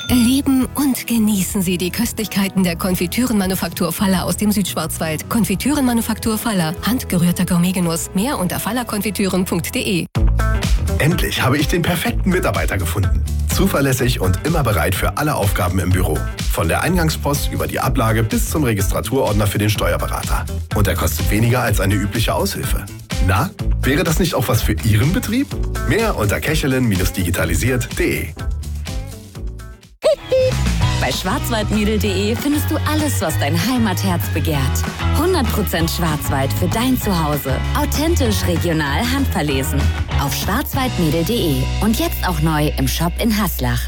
Erleben und genießen Sie die Köstlichkeiten der Konfitürenmanufaktur Faller aus dem Südschwarzwald. Konfitürenmanufaktur Faller, handgerührter Gourmetgenuss. Mehr unter fallerkonfitüren.de. Endlich habe ich den perfekten Mitarbeiter gefunden. Zuverlässig und immer bereit für alle Aufgaben im Büro. Von der Eingangspost über die Ablage bis zum Registraturordner für den Steuerberater. Und er kostet weniger als eine übliche Aushilfe. Na, wäre das nicht auch was für Ihren Betrieb? Mehr unter kechelin-digitalisiert.de. Bei schwarzwaldmädel.de findest du alles, was dein Heimatherz begehrt. 100% Schwarzwald für dein Zuhause. Authentisch, regional, handverlesen. Auf schwarzwaldmädel.de und jetzt auch neu im Shop in Haslach.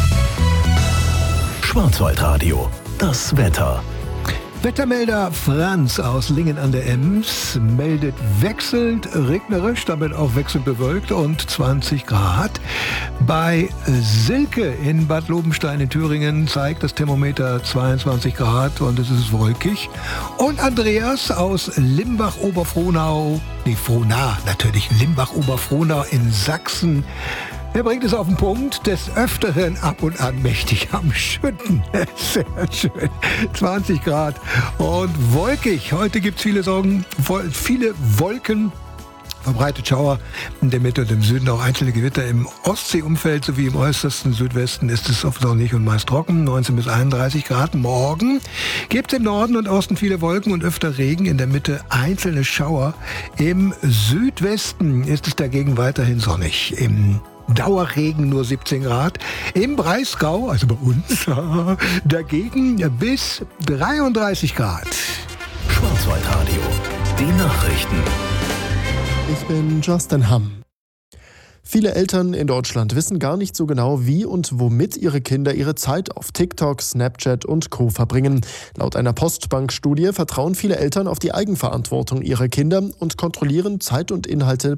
Schwarzwaldradio, das Wetter. Wettermelder Franz aus Lingen an der Ems meldet wechselnd regnerisch, damit auch wechselnd bewölkt und 20 Grad. Bei Silke in Bad Lobenstein in Thüringen zeigt das Thermometer 22 Grad und es ist wolkig. Und Andreas aus Limbach-Oberfrohnau, Frohnau natürlich, Limbach-Oberfrohnau in Sachsen. Er bringt es auf den Punkt, des Öfteren ab und an mächtig am Schütten. Sehr schön. 20 Grad und wolkig. Heute gibt es viele Wolken, verbreitet Schauer in der Mitte und im Süden, auch einzelne Gewitter im Ostseeumfeld sowie im äußersten Südwesten ist es oft sonnig und meist trocken, 19 bis 31 Grad. Morgen gibt es im Norden und Osten viele Wolken und öfter Regen, in der Mitte einzelne Schauer. Im Südwesten ist es dagegen weiterhin sonnig. Im Dauerregen nur 17 Grad. Im Breisgau, also bei uns, dagegen bis 33 Grad. Schwarzwaldradio, die Nachrichten. Ich bin Justin Hamm. Viele Eltern in Deutschland wissen gar nicht so genau, wie und womit ihre Kinder ihre Zeit auf TikTok, Snapchat und Co. verbringen. Laut einer Postbank-Studie vertrauen viele Eltern auf die Eigenverantwortung ihrer Kinder und kontrollieren Zeit und Inhalte